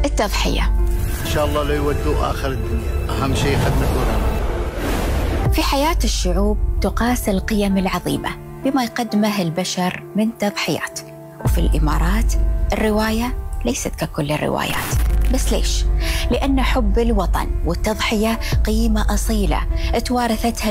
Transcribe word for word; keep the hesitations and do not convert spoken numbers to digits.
التضحية. إن شاء الله لا يودوا آخر الدنيا، أهم شيء خدمتونا. في حياة الشعوب تقاس القيم العظيمة بما يقدمه البشر من تضحيات، وفي الإمارات الرواية ليست ككل الروايات. بس ليش؟ لأن حب الوطن والتضحية قيمة أصيلة توارثتها